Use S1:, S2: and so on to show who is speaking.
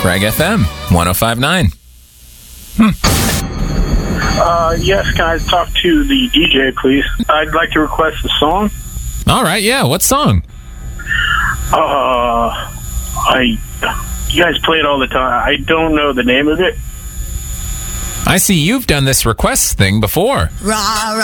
S1: Craig FM 105.9.
S2: Yes, can I talk to the DJ, please? I'd like to request a song.
S1: All right, yeah. What song?
S2: You guys play it all the time. I don't know the name of it.
S1: I see you've done this request thing before.
S3: Rah,